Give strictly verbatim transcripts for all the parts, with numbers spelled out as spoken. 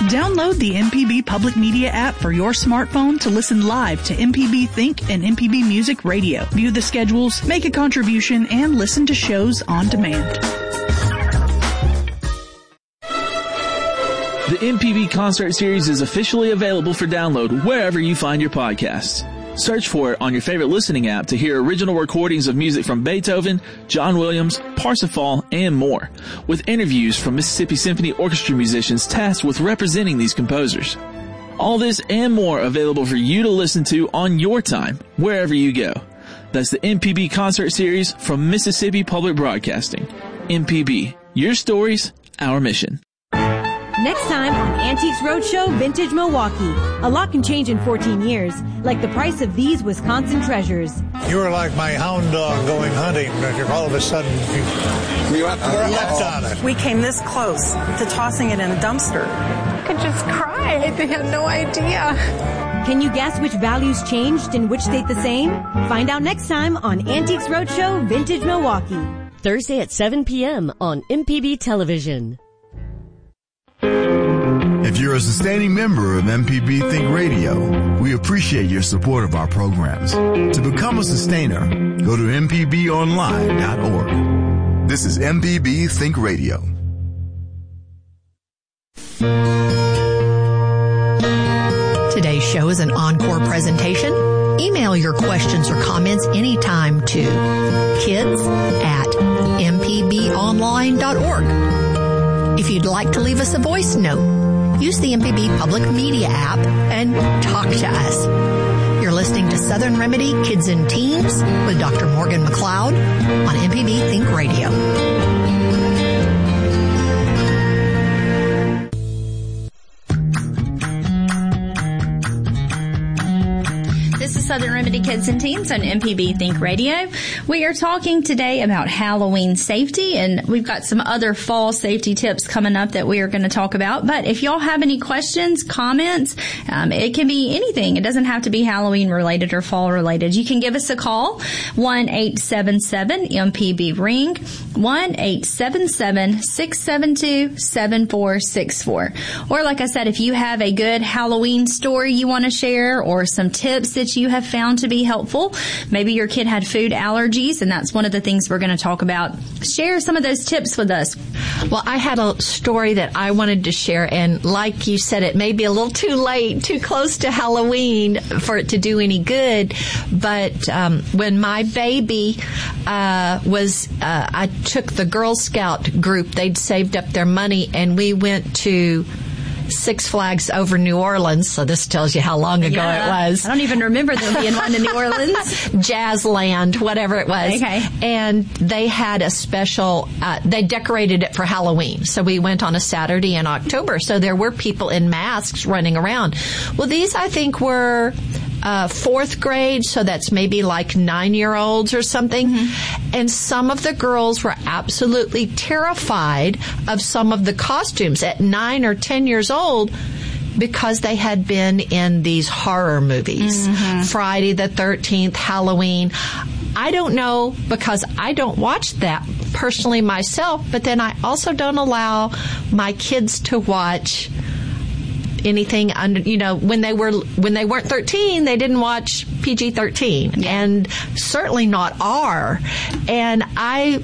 Download the M P B Public Media app for your smartphone to listen live to M P B Think and M P B Music Radio. View the schedules, make a contribution, and listen to shows on demand. The M P B Concert Series is officially available for download wherever you find your podcasts. Search for it on your favorite listening app to hear original recordings of music from Beethoven, John Williams, Parsifal, and more, with interviews from Mississippi Symphony Orchestra musicians tasked with representing these composers. All this and more available for you to listen to on your time, wherever you go. That's the M P B Concert Series from Mississippi Public Broadcasting. M P B, your stories, our mission. Next time on Antiques Roadshow Vintage Milwaukee. A lot can change in fourteen years, like the price of these Wisconsin treasures. You were like my hound dog going hunting. All of a sudden, you left on it. We came this close to tossing it in a dumpster. I could just cry. I had no idea. Can you guess which values changed and which stayed the same? Find out next time on Antiques Roadshow Vintage Milwaukee. Thursday at seven p.m. on M P B Television. If you're a sustaining member of M P B Think Radio, we appreciate your support of our programs. To become a sustainer, go to m p b online dot org. This is M P B Think Radio. Today's show is an encore presentation. Email your questions or comments anytime to kids at m p b online dot org. If you'd like to leave us a voice note, use the M P B Public Media app and talk to us. You're listening to Southern Remedy Kids and Teens with Doctor Morgan McLeod on M P B Think Radio. This is Southern Remedy Kids and Teens on M P B Think Radio. We are talking today about Halloween safety, and we've got some other fall safety tips coming up that we are going to talk about. But if y'all have any questions, comments, um, it can be anything. It doesn't have to be Halloween related or fall related. You can give us a call, one eight seven seven M P B ring, one eight seven seven six seven two seven four six four. Or like I said, if you have a good Halloween story you want to share or some tips that you have found to be helpful. Maybe your kid had food allergies, and that's one of the things we're going to talk about. Share some of those tips with us. Well, I had a story that I wanted to share, and like you said, it may be a little too late, too close to Halloween for it to do any good, but um, when my baby uh, was, uh, I took the Girl Scout group, they'd saved up their money, and we went to Six Flags over New Orleans, so this tells you how long ago yeah, it was. I don't even remember there being one in New Orleans. Jazzland, whatever it was. Okay. And they had a special, uh, they decorated it for Halloween. So we went on a Saturday in October, so there were people in masks running around. Well, these, I think, were Uh, fourth grade, so that's maybe like nine-year-olds or something. Mm-hmm. And some of the girls were absolutely terrified of some of the costumes at nine or ten years old because they had been in these horror movies. Mm-hmm. Friday the thirteenth, Halloween. I don't know, because I don't watch that personally myself, but then I also don't allow my kids to watch anything under, you know, when they were, when they weren't thirteen, they didn't watch P G thirteen, yeah. And certainly not R. And I,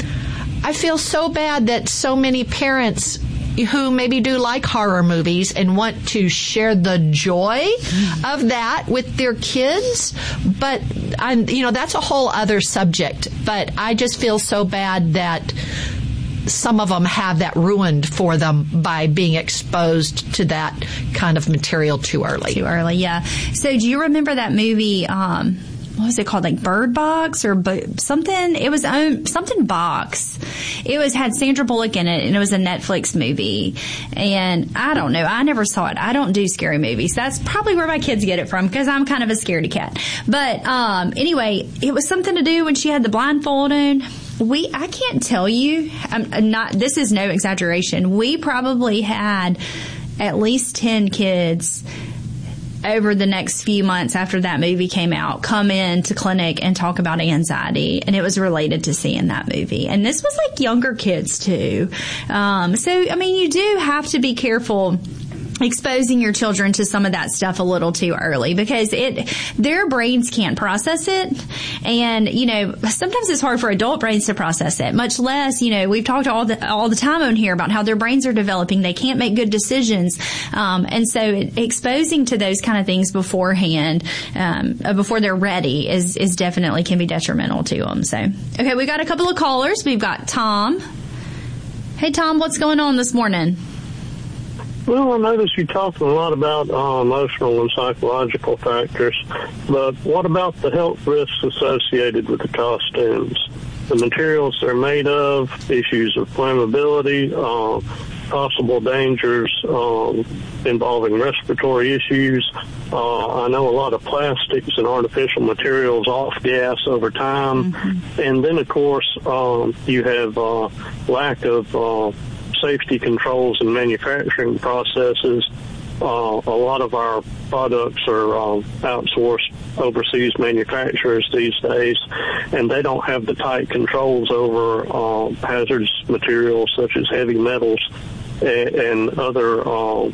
I feel so bad that so many parents who maybe do like horror movies and want to share the joy of that with their kids. But, I'm, you know, that's a whole other subject. But I just feel so bad that some of them have that ruined for them by being exposed to that kind of material too early. Too early, yeah. So do you remember that movie, um, what was it called, like Bird Box or bo- something? It was um, something Box. It was had Sandra Bullock in it, and it was a Netflix movie. And I don't know. I never saw it. I don't do scary movies. That's probably where my kids get it from, because I'm kind of a scaredy cat. But um, anyway, it was something to do when she had the blindfold on. We, I can't tell you, I'm not, this is no exaggeration. We probably had at least ten kids over the next few months after that movie came out come in to clinic and talk about anxiety, and it was related to seeing that movie. And this was like younger kids too. Um, so, I mean, you do have to be careful exposing your children to some of that stuff a little too early, because it, their brains can't process it. And, you know, sometimes it's hard for adult brains to process it, much less, you know, we've talked all the, all the time on here about how their brains are developing. They can't make good decisions. Um, and so it, exposing to those kind of things beforehand, um, before they're ready is, is definitely can be detrimental to them. So, okay, we got a couple of callers. We've got Tom. Hey, Tom, what's going on this morning? Well, I noticed you talked a lot about uh, emotional and psychological factors, but what about the health risks associated with the costumes? The materials they're made of, issues of flammability, uh, possible dangers um, involving respiratory issues. Uh, I know a lot of plastics and artificial materials off-gas over time. Mm-hmm. And then, of course, um, you have uh, lack of uh, safety controls and manufacturing processes. Uh, a lot of our products are uh, outsourced overseas manufacturers these days, and they don't have the tight controls over uh, hazardous materials such as heavy metals and, and other uh,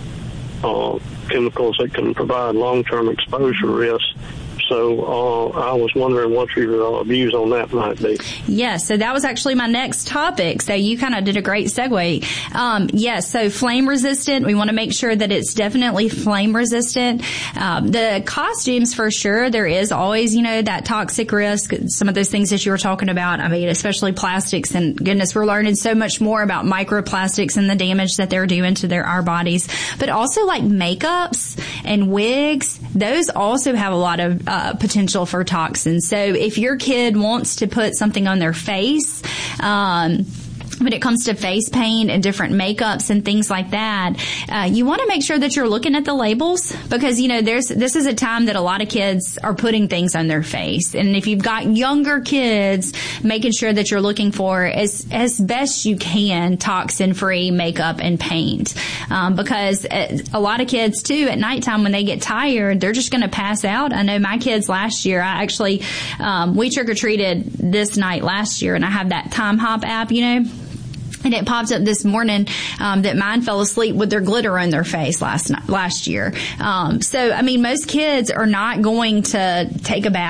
uh, chemicals that can provide long-term exposure risks. So uh, I was wondering what your uh, views on that might be. Yes, so that was actually my next topic. So you kind of did a great segue. Um, yes, so flame resistant. We want to make sure that it's definitely flame resistant. Um, the costumes, for sure, there is always, you know, that toxic risk. Some of those things that you were talking about. I mean, especially plastics. And goodness, we're learning so much more about microplastics and the damage that they're doing to their our bodies. But also like makeups and wigs, those also have a lot of uh, Uh, potential for toxins. So if your kid wants to put something on their face, um, when it comes to face paint and different makeups and things like that, uh, you want to make sure that you're looking at the labels, because, you know, there's, this is a time that a lot of kids are putting things on their face. And if you've got younger kids, making sure that you're looking for as, as best you can toxin free makeup and paint. Um, because a lot of kids too, at nighttime when they get tired, they're just going to pass out. I know my kids last year, I actually, um, we trick or treated this night last year, and I have that Time Hop app, you know. And it popped up this morning um, that mine fell asleep with their glitter on their face last night, last year. Um, so, I mean, most kids are not going to take a bath